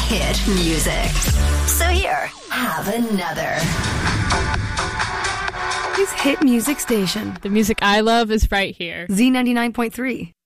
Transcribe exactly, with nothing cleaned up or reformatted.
hit music. So here, have another. His hit music station. The music I love is right here. Z ninety-nine point three.